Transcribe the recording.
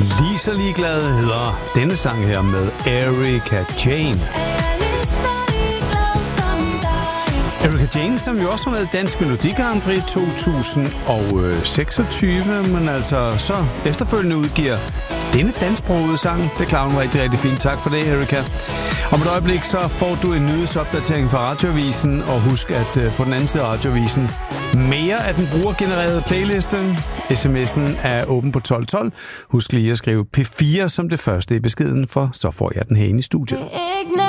Lige så ligeglad hedder denne sang her med Erika Jane. Erika Jane, som jo også har været Dansk Melodi Grand Prix 2026, men altså så efterfølgende udgiver denne dansksprogede sang. Det klarer hun rigtig, rigtig fint. Tak for det, Erika. Om et øjeblik så får du en nyhedsopdatering fra Radioavisen, og husk at på den anden side af Radioavisen mere af den brugergenererede playliste. SMS'en er åben på 1212. Husk lige at skrive P4 som det første i beskeden, for så får jeg den herinde i studiet.